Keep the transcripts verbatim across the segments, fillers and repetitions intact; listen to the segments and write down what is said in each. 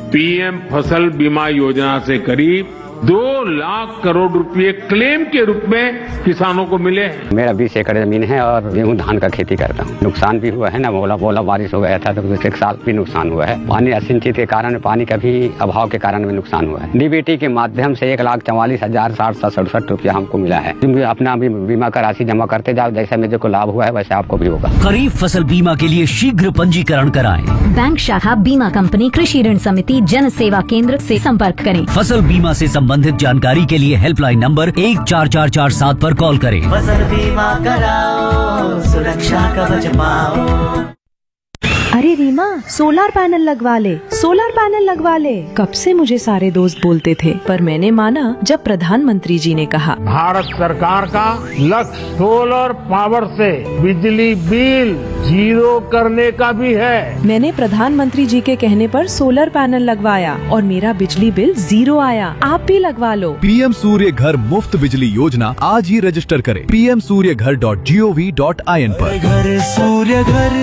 PM फसल बीमा योजना से करीब दो लाख करोड़ रुपए क्लेम के रूप में किसानों को मिले हैं। मेरा बीस एकड़ जमीन है और गेहूं धान का खेती करता हूं। नुकसान भी हुआ है ना, बोला बोला बारिश हो गया था तो एक साल भी नुकसान हुआ है। पानी असिंचित के कारण, पानी का भी अभाव के कारण भी नुकसान हुआ है। डीबीटी के माध्यम से एक लाख चौवालीस हजार साठ सौ सड़सठ रुपया हमको मिला है। अपना भी बीमा का राशि जमा करते जाओ, जैसा मेरे को लाभ हुआ है वैसे आपको भी होगा। खरीफ फसल बीमा के लिए शीघ्र पंजीकरण कराएं। बैंक शाखा, बीमा कंपनी, कृषि ऋण समिति, जन सेवा केंद्र से संपर्क करें। फसल बीमा से संबंधित जानकारी के लिए हेल्पलाइन नंबर एक चार चार चार सात पर कॉल करें। फसल बीमा कराओ, सुरक्षा कवच पाओ। अरे रीमा, सोलर पैनल लगवा ले, सोलर पैनल लगवा ले। कब से मुझे सारे दोस्त बोलते थे, पर मैंने माना जब प्रधानमंत्री जी ने कहा। भारत सरकार का लक्ष्य सोलर पावर से बिजली बिल जीरो करने का भी है। मैंने प्रधानमंत्री जी के कहने पर सोलर पैनल लगवाया और मेरा बिजली बिल जीरो आया। आप भी लगवा लो। पीएम सूर्य घर मुफ्त बिजली योजना आज ही रजिस्टर करें पीएम सूर्य घर dot G O V dot I N पर। घर सूर्य घर।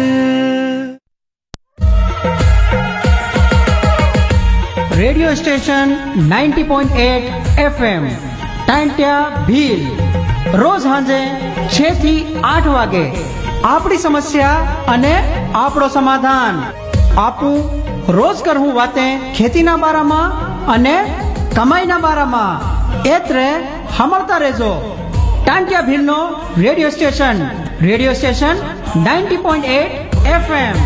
रेडियो स्टेशन नव्वद पॉइंट आठ एफएम टांट्या भील रोज सांजे छह થી આઠ વાગે આપણી સમસ્યા અને આપણો સમાધાન આપું રોજ કરવું વાતે ખેતીના બારામાં અને કમાઈના બારામાં એત્રે સાંભળતા રહેજો Tantya भीलનો radio station radio station नव्वद पॉइंट आठ एफएम।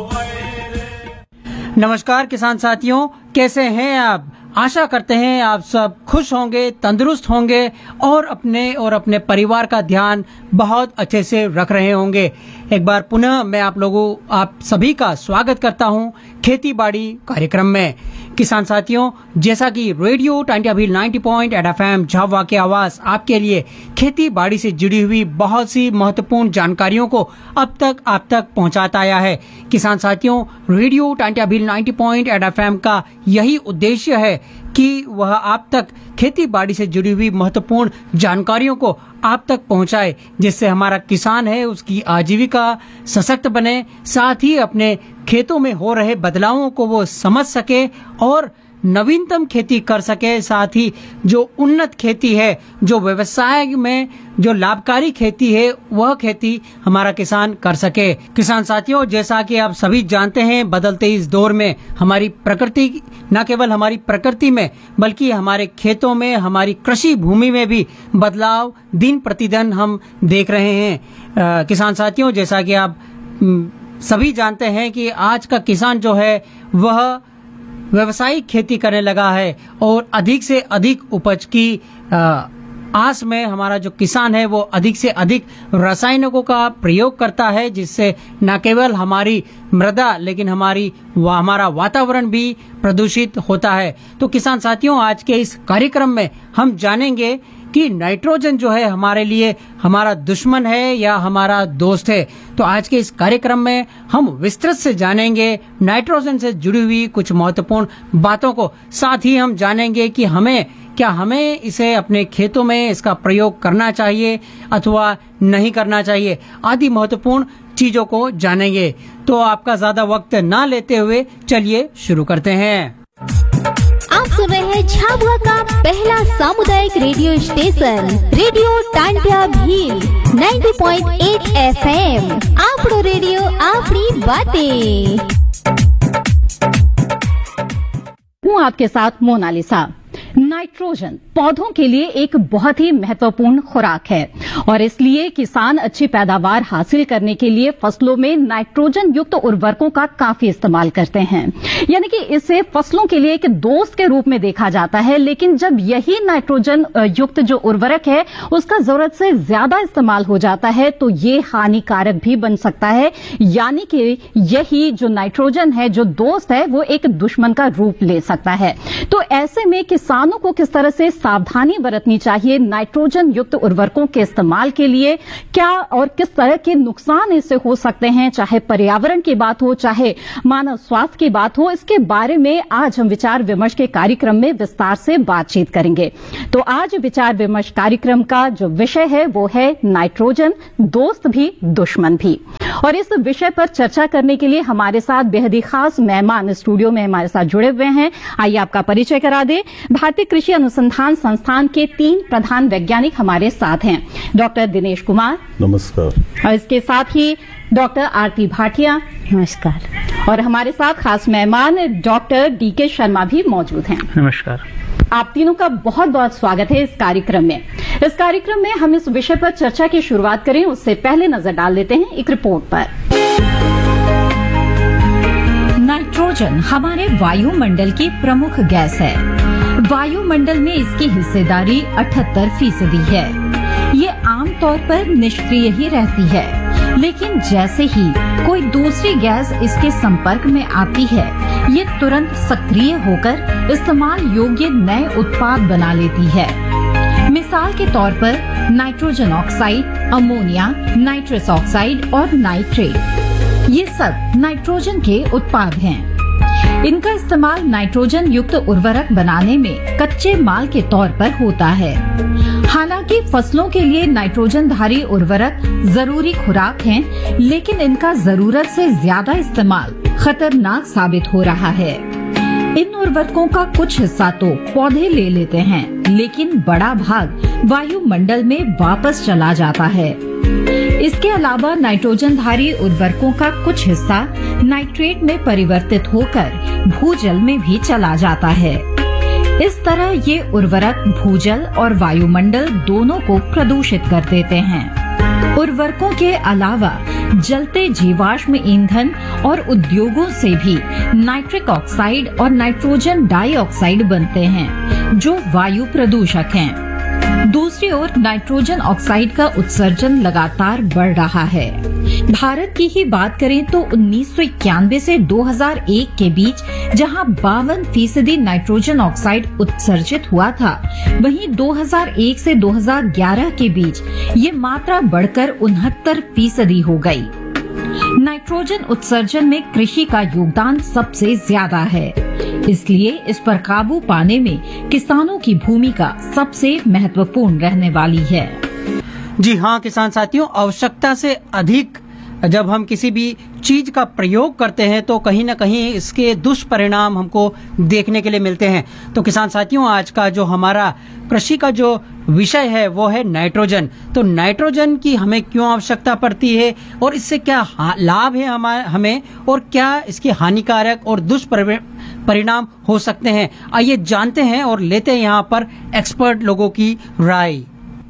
नमस्कार किसान साथियों, कैसे हैं आप? आशा करते हैं आप सब खुश होंगे, तंदुरुस्त होंगे और अपने और अपने परिवार का ध्यान बहुत अच्छे से रख रहे होंगे। एक बार पुनः मैं आप लोगों आप सभी का स्वागत करता हूं खेती बाड़ी कार्यक्रम में। किसान साथियों, जैसा कि रेडियो टांट्या भील नव्वद पॉइंट आठ एफएम झाबुआ की आवाज आपके लिए खेती बाड़ी से जुड़ी हुई बहुत सी महत्वपूर्ण जानकारियों को अब तक आप तक पहुंचाता आया है। किसान साथियों, रेडियो टांट्या भील नव्वद पॉइंट आठ एफएम का यही उद्देश्य है कि वह आप तक खेती बाड़ी से जुड़ी हुई महत्वपूर्ण जानकारियों को आप तक पहुंचाए, जिससे हमारा किसान है उसकी आजीविका सशक्त बने, साथ ही अपने खेतों में हो रहे बदलावों को वो समझ सके और नवीनतम खेती कर सके। साथ ही जो उन्नत खेती है, जो व्यवसाय में जो लाभकारी खेती है, वह खेती हमारा किसान कर सके। किसान साथियों, जैसा कि आप सभी जानते हैं, बदलते इस दौर में हमारी प्रकृति, न केवल हमारी प्रकृति में बल्कि हमारे खेतों में, हमारी कृषि भूमि में भी बदलाव दिन प्रतिदिन हम देख रहे हैं। आ, किसान साथियों, जैसा कि आप म, सभी जानते हैं कि आज का किसान जो है वह व्यावसायिक खेती करने लगा है और अधिक से अधिक उपज की आ, आस में हमारा जो किसान है वो अधिक से अधिक रासायनिकों का प्रयोग करता है, जिससे न केवल हमारी मृदा लेकिन हमारी वा, हमारा वातावरण भी प्रदूषित होता है। तो किसान साथियों, आज के इस कार्यक्रम में हम जानेंगे कि नाइट्रोजन जो है हमारे लिए हमारा दुश्मन है या हमारा दोस्त है। तो आज के इस कार्यक्रम में हम विस्तृत से जानेंगे नाइट्रोजन से जुड़ी हुई कुछ महत्वपूर्ण बातों को। साथ ही हम जानेंगे कि हमें क्या हमें इसे अपने खेतों में इसका प्रयोग करना चाहिए अथवा नहीं करना चाहिए, आदि महत्वपूर्ण चीजों को जानेंगे। तो आपका ज्यादा वक्त ना लेते हुए चलिए शुरू करते हैं। आप सुन रहे हैं झाबुआ का पहला सामुदायिक radio station radio Tantya Bhil नव्वद पॉइंट आठ एफएम। आपड़ो रेडियो आपड़ी बातें। हूँ आपके साथ मोनालिसा। नाइट्रोजन पौधों के लिए एक बहुत ही महत्वपूर्ण खुराक है और इसलिए किसान अच्छी पैदावार हासिल करने के लिए फसलों में नाइट्रोजन युक्त उर्वरकों का काफी इस्तेमाल करते हैं। यानी कि इसे फसलों के लिए एक दोस्त के रूप में देखा जाता है, लेकिन जब यही नाइट्रोजन युक्त जो उर्वरक है उसका जरूरत से ज्यादा इस्तेमाल हो जाता है तो ये हानिकारक भी बन सकता है। यानी कि यही जो नाइट्रोजन है, जो दोस्त है, वो एक दुश्मन का रूप ले सकता है। तो ऐसे में किसानों किसानों को किस तरह से सावधानी बरतनी चाहिए नाइट्रोजन युक्त उर्वरकों के इस्तेमाल के लिए, क्या और किस तरह के नुकसान इससे हो सकते हैं, चाहे पर्यावरण की बात हो चाहे मानव स्वास्थ्य की बात हो, इसके बारे में आज हम विचार विमर्श के कार्यक्रम में विस्तार से बातचीत करेंगे। तो आज विचार विमर्श कार्यक्रम का जो विषय है वो है नाइट्रोजन, दोस्त भी दुश्मन भी। और इस विषय पर चर्चा करने के लिए हमारे साथ बेहद ही खास मेहमान स्टूडियो में हमारे साथ जुड़े हुए हैं। आइए आपका परिचय करा दें। भारतीय कृषि अनुसंधान संस्थान के तीन प्रधान वैज्ञानिक हमारे साथ हैं। डॉक्टर दिनेश कुमार, नमस्कार। और इसके साथ ही डॉक्टर आरती भाटिया, नमस्कार। और हमारे साथ खास मेहमान डॉक्टर डी के शर्मा भी मौजूद हैं। नमस्कार। आप तीनों का बहुत बहुत स्वागत है इस कार्यक्रम में। इस कार्यक्रम में हम इस विषय पर चर्चा की शुरुआत करें उससे पहले नजर डाल लेते हैं एक रिपोर्ट पर। नाइट्रोजन हमारे वायुमंडल की प्रमुख गैस है। वायुमंडल में इसकी हिस्सेदारी अठहत्तर फीसदी है। ये आमतौर पर निष्क्रिय ही रहती है, लेकिन जैसे ही कोई दूसरी गैस इसके संपर्क में आती है, ये तुरंत सक्रिय होकर इस्तेमाल योग्य नए उत्पाद बना लेती है। मिसाल के तौर पर nitrogen oxide, ammonia, nitrous oxide और नाइट्रेट, ये सब नाइट्रोजन के उत्पाद हैं। इनका इस्तेमाल नाइट्रोजन युक्त उर्वरक बनाने में कच्चे माल के तौर पर होता है। हालांकि फसलों के लिए नाइट्रोजनधारी उर्वरक जरूरी खुराक हैं, लेकिन इनका जरूरत से ज्यादा इस्तेमाल खतरनाक साबित हो रहा है। इन उर्वरकों का कुछ हिस्सा तो पौधे ले लेते हैं, लेकिन बड़ा भाग वायुमंडल में वापस चला जाता है। इसके अलावा नाइट्रोजनधारी उर्वरकों का कुछ हिस्सा नाइट्रेट में परिवर्तित होकर भूजल में भी चला जाता है। इस तरह ये उर्वरक भूजल और वायुमंडल दोनों को प्रदूषित कर देते हैं। उर्वरकों के अलावा जलते जीवाश्म ईंधन और उद्योगों से भी नाइट्रिक ऑक्साइड और नाइट्रोजन डाइऑक्साइड बनते हैं, जो वायु प्रदूषक हैं। दूसरी ओर नाइट्रोजन ऑक्साइड का उत्सर्जन लगातार बढ़ रहा है। भारत की ही बात करें तो उन्नीस सौ इक्यानवे से दो हज़ार एक के बीच जहां बावन फीसदी नाइट्रोजन ऑक्साइड उत्सर्जित हुआ था, वहीं दो हज़ार एक से दो हज़ार ग्यारह के बीच ये मात्रा बढ़कर उनहत्तर फीसदी हो गई। नाइट्रोजन उत्सर्जन में कृषि का योगदान सबसे ज्यादा है, इसलिए इस पर काबू पाने में किसानों की भूमिका सबसे महत्वपूर्ण रहने वाली है। जी हाँ किसान साथियों, आवश्यकता से अधिक जब हम किसी भी चीज का प्रयोग करते हैं तो कहीं ना कहीं इसके दुष्परिणाम हमको देखने के लिए मिलते हैं। तो किसान साथियों, आज का जो हमारा कृषि का जो विषय है वो है नाइट्रोजन। तो नाइट्रोजन की हमें क्यों आवश्यकता पड़ती है और इससे क्या लाभ है हमें और क्या इसके हानिकारक और दुष्परिणाम हो सकते हैं, आइए जानते हैं और लेते हैं यहाँ पर एक्सपर्ट लोगों की राय।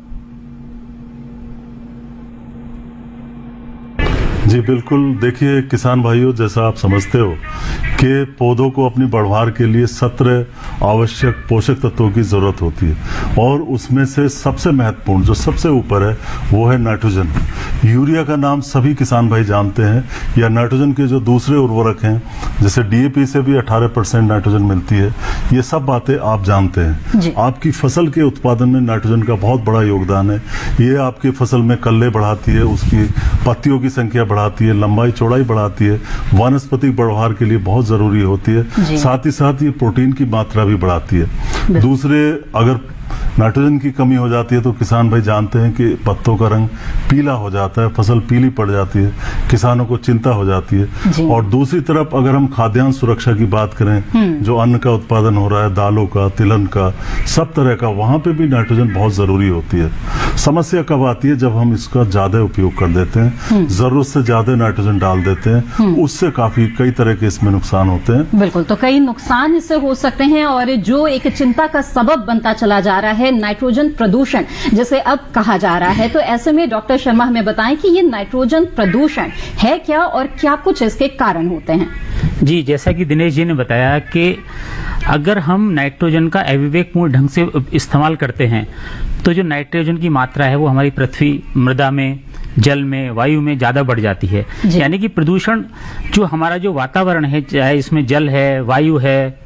जी बिल्कुल, देखिए किसान भाइयों, जैसा आप समझते हो कि पौधों को अपनी बढ़वार के लिए सत्रह आवश्यक पोषक तत्वों की जरूरत होती है और उसमें से सबसे महत्वपूर्ण जो सबसे ऊपर है वो है नाइट्रोजन। यूरिया का नाम सभी किसान भाई जानते हैं, या नाइट्रोजन के जो दूसरे उर्वरक हैं जैसे डीएपी से भी अठारह परसेंट नाइट्रोजन मिलती है, ये सब बातें आप जानते हैं। आपकी फसल के उत्पादन में नाइट्रोजन का बहुत बड़ा योगदान है। ये आपकी फसल में कल्ले बढ़ाती है, उसकी पत्तियों की संख्या बढ़ाती है, लंबाई चौड़ाई बढ़ाती है, वानस्पतिक बढ़वार के लिए बहुत जरूरी होती है। साथ ही साथ ये प्रोटीन की मात्रा भी बढ़ाती है। दूसरे, अगर नाइट्रोजन की कमी हो जाती है तो किसान भाई जानते हैं कि पत्तों का रंग पीला हो जाता है, फसल पीली पड़ जाती है, किसानों को चिंता हो जाती है। और दूसरी तरफ अगर हम खाद्यान्न सुरक्षा की बात करें, जो अन्न का उत्पादन हो रहा है, दालों का, तिलहन का, सब तरह का, वहां पे भी नाइट्रोजन बहुत जरूरी होती है। समस्या कब आती है? जब हम इसका ज्यादा उपयोग कर देते हैं, जरूरत से ज्यादा नाइट्रोजन डाल देते हैं, उससे काफी कई तरह के इसमें नुकसान होते हैं। बिल्कुल, तो कई नुकसान इससे हो सकते हैं और जो एक चिंता का सबब बनता चला जा रहा है नाइट्रोजन प्रदूषण, जिसे अब कहा जा रहा है, तो ऐसे में डॉक्टर शर्मा हमें बताएं कि ये नाइट्रोजन प्रदूषण है क्या और क्या कुछ इसके कारण होते हैं। जी, जैसा कि दिनेश जी ने बताया कि अगर हम नाइट्रोजन का अविवेकपूर्ण ढंग से इस्तेमाल करते हैं तो जो नाइट्रोजन की मात्रा है वो हमारी पृथ्वी, मृदा में, जल में, वायु में ज्यादा बढ़ जाती है। यानी कि प्रदूषण जो हमारा जो वातावरण है, चाहे इसमें जल है, वायु है,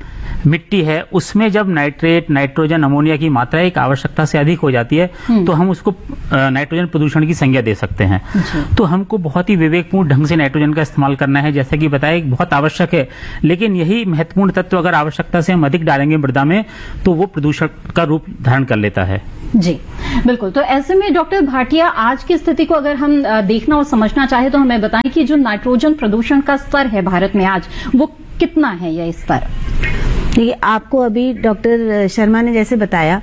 मिट्टी है उसमें जब नाइट्रेट, नाइट्रोजन, अमोनिया की मात्रा एक आवश्यकता से अधिक हो जाती है तो हम उसको नाइट्रोजन प्रदूषण की संज्ञा दे सकते हैं। तो हमको बहुत ही विवेकपूर्ण ढंग से नाइट्रोजन का इस्तेमाल करना है, जैसा कि बताया बहुत आवश्यक है, लेकिन यही महत्वपूर्ण तत्व अगर आवश्यकता से हम अधिक डालेंगे मृदा में तो वो प्रदूषण का रूप धारण कर लेता है। जी बिल्कुल। तो ऐसे में डॉक्टर भाटिया, आज की स्थिति को अगर हम देखना और समझना चाहे तो हमें बताएं कि जो नाइट्रोजन प्रदूषण का स्तर है भारत में आज, वो कितना है यह स्तर? देखिए, आपको अभी डॉक्टर शर्मा ने जैसे बताया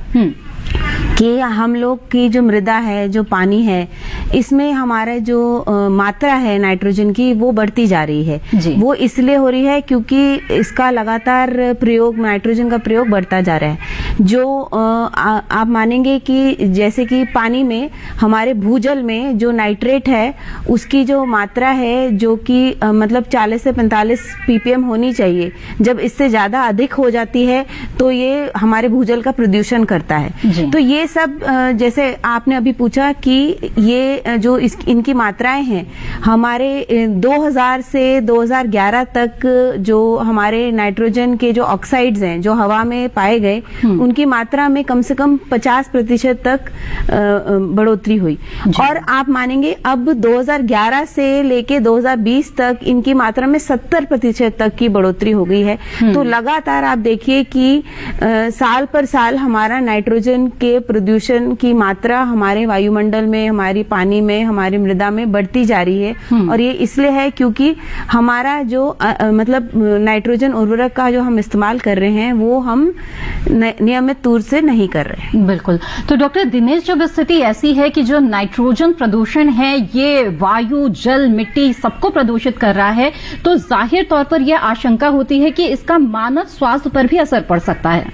कि हम लोग की जो मृदा है, जो पानी है, इसमें हमारा जो आ, मात्रा है नाइट्रोजन की वो बढ़ती जा रही है। वो इसलिए हो रही है क्योंकि इसका लगातार प्रयोग, नाइट्रोजन का प्रयोग बढ़ता जा रहा है। जो आ, आ, आप मानेंगे कि जैसे कि पानी में, हमारे भूजल में जो नाइट्रेट है उसकी जो मात्रा है जो कि मतलब चालीस से पैंतालीस पीपीएम होनी चाहिए, जब इससे ज्यादा अधिक हो जाती है तो ये हमारे भूजल का प्रदूषण करता है। तो ये सब जैसे आपने अभी पूछा कि ये जो इस, इनकी मात्राएं हैं, हमारे दो हज़ार से दो हज़ार ग्यारह तक जो हमारे नाइट्रोजन के जो ऑक्साइड्स हैं जो हवा में पाए गए, उनकी मात्रा में कम से कम पचास प्रतिशत तक बढ़ोतरी हुई। और आप मानेंगे अब दो हज़ार ग्यारह से लेके दो हज़ार बीस तक इनकी मात्रा में सत्तर प्रतिशत तक की बढ़ोतरी हो गई है। तो लगातार आप देखिए कि आ, साल पर साल हमारा नाइट्रोजन के प्रदूषण की मात्रा हमारे वायुमंडल में, हमारी पानी में, हमारी मृदा में बढ़ती जा रही है। और ये इसलिए है क्योंकि हमारा जो आ, आ, मतलब नाइट्रोजन उर्वरक का जो हम इस्तेमाल कर रहे हैं वो हम नियमित तौर से नहीं कर रहे। बिल्कुल। तो डॉक्टर दिनेश, जब स्थिति ऐसी है कि जो नाइट्रोजन प्रदूषण है ये वायु, जल, मिट्टी सबको प्रदूषित कर रहा है, तो जाहिर तौर पर यह आशंका होती है कि इसका मानव स्वास्थ्य पर भी असर पड़ सकता है।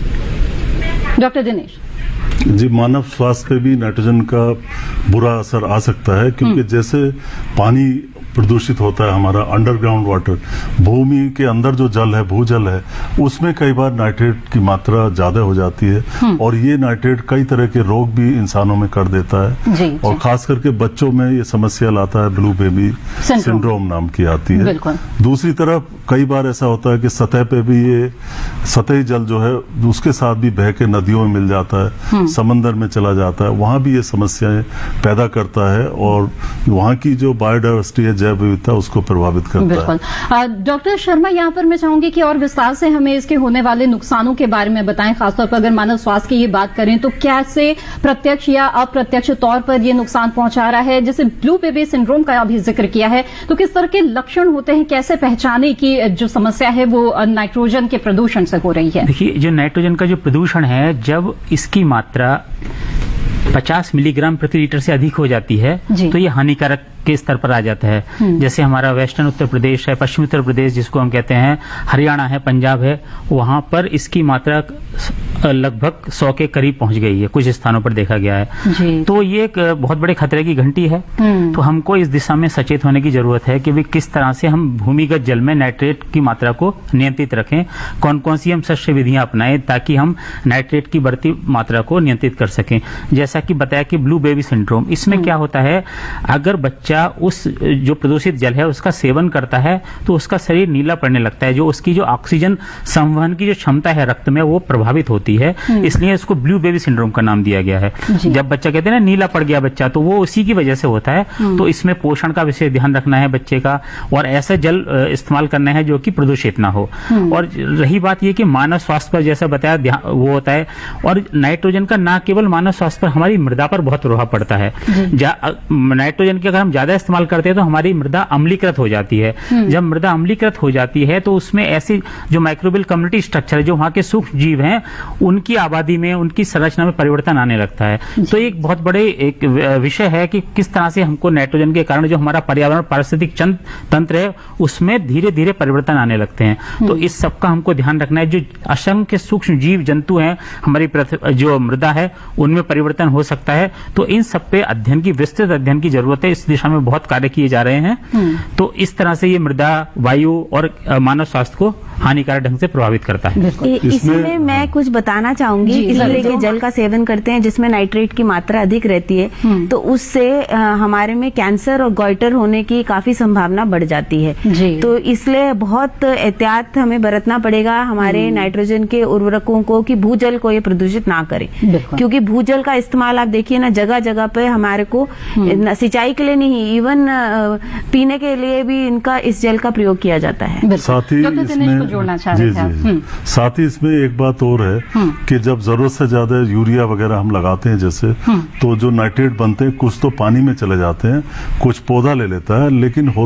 डॉक्टर दिनेश जी, मानव स्वास्थ्य पे भी नाइट्रोजन का बुरा असर आ सकता है, क्योंकि जैसे पानी प्रदूषित होता है, हमारा अंडरग्राउंड वाटर, भूमि के अंदर जो जल है, भूजल है, उसमें कई बार नाइट्रेट की मात्रा ज्यादा हो जाती है और ये नाइट्रेट कई तरह के रोग भी इंसानों में कर देता है। जी, और जी. खास करके बच्चों में ये समस्या लाता है, ब्लू बेबी सिंड्रोम नाम की आती है। दूसरी तरफ कई बार ऐसा होता है कि सतह पे भी ये सतही जल जो है उसके साथ भी बह के नदियों में मिल जाता है, समंदर में चला जाता है, वहां भी ये समस्याएं पैदा करता है और वहां की जो बायोडाइवर्सिटी है, जैव विविधता, उसको प्रभावित करता है। डॉक्टर शर्मा, यहाँ पर मैं चाहूंगी कि और विस्तार से हमें इसके होने वाले नुकसानों के बारे में बताएं। खासतौर पर अगर मानव स्वास्थ्य की ये बात करें तो कैसे प्रत्यक्ष या अप्रत्यक्ष तौर पर ये नुकसान पहुंचा रहा है। जैसे ब्लू बेबी सिंड्रोम का अभी जिक्र किया है, तो किस तरह के लक्षण होते हैं, कैसे पहचाने की जो समस्या है वो नाइट्रोजन के प्रदूषण से हो रही है? देखिए, जो नाइट्रोजन का जो प्रदूषण है, जब इसकी मात्रा पचास मिलीग्राम प्रति लीटर से अधिक हो जाती है तो ये हानिकारक के स्तर पर आ जाता है। जैसे हमारा वेस्टर्न उत्तर प्रदेश है, पश्चिमी उत्तर प्रदेश जिसको हम कहते हैं, हरियाणा है, पंजाब है, वहां पर इसकी मात्रा लगभग सौ के करीब पहुंच गई है, कुछ स्थानों पर देखा गया है। तो ये एक बहुत बड़े खतरे की घंटी है। तो हमको इस दिशा में सचेत होने की जरूरत है कि वे किस तरह से हम भूमिगत जल में नाइट्रेट की मात्रा को नियंत्रित रखें, कौन कौन सी हम शस्त्र विधियां अपनाएं ताकि हम नाइट्रेट की बढ़ती मात्रा को नियंत्रित कर सकें। जैसा कि बताया कि ब्लू बेबी सिंड्रोम, इसमें क्या होता है, अगर बच्चा उस जो प्रदूषित जल है उसका सेवन करता है तो उसका शरीर नीला पड़ने लगता है, जो उसकी जो ऑक्सीजन संवहन की जो क्षमता है रक्त में वो प्रभावित होती है, इसलिए इसको ब्लू बेबी सिंड्रोम का नाम दिया गया है। जब बच्चा कहते हैं ना नीला पड़ गया बच्चा, तो वो उसी की वजह से होता है। तो इसमें पोषण का विशेष ध्यान रखना है बच्चे का, और ऐसा जल इस्तेमाल करना है जो कि प्रदूषित ना हो। और रही बात ये कि मानव स्वास्थ्य पर जैसा बताया वो होता है, और नाइट्रोजन का न केवल मानव स्वास्थ्य पर, हमारी मृदा पर बहुत प्रभाव पड़ता है। नाइट्रोजन की अगर हम ज्यादा इस्तेमाल करते हैं तो हमारी मृदा अम्लीकृत हो जाती है। जब मृदा अम्लीकृत हो जाती है तो उसमें ऐसी जो माइक्रोबियल कम्युनिटी स्ट्रक्चर है, जो वहां के सूक्ष्म जीव हैं, उनकी आबादी में, उनकी संरचना में परिवर्तन आने लगता है। तो एक बहुत बड़े एक विषय है कि किस तरह से हमको नाइट्रोजन के कारण जो हमारा पर्यावरण पारिस्थितिक तंत्र है उसमें धीरे धीरे परिवर्तन आने लगते हैं। तो इस सब का हमको ध्यान रखना है। जो असंख्य सूक्ष्म जीव जंतु हैं हमारी जो मृदा है उनमें परिवर्तन हो सकता है। तो इन सब पे अध्ययन की, विस्तृत अध्ययन की जरूरत है। इस दिशा में बहुत कार्य किए जा रहे हैं। तो इस तरह से ये मृदा, वायु और मानव स्वास्थ्य को हानिकारक ढंग से प्रभावित करता है। इ- इसमें मैं कुछ बताना चाहूंगी। जी, इस तरह जरूर। के जल का सेवन करते हैं जिसमें नाइट्रेट की मात्रा अधिक रहती है, तो उससे अ, हमारे में कैंसर और गॉइटर होने की काफी संभावना बढ़ जाती है। जी। तो इसलिए बहुत एहतियात हमें बरतना पड़ेगा हमारे नाइट्रोजन के उर्वरकों को कि भूजल को ये प्रदूषित ना करें, बिल्कुल। क्योंकि भूजल का इस्तेमाल आप देखिए ना जगह जगह पे हमारे को न- सिंचाई के लिए नहीं, इवन अ, पीने के लिए भी इनका इस जल का प्रयोग किया जाता है। साथ ही डॉक्टर दिनेश इसमें को जोड़ना चाह जी रहे थे आप। जी जी साथ ही इसमें एक बात और है कि जब जरूरत से ज्यादा यूरिया वगैरह हम लगाते हैं जैसे, तो जो नाइट्रेट बनते हैं कुछ तो पानी में चले जाते हैं, कुछ पौधा ले लेता है, लेकिन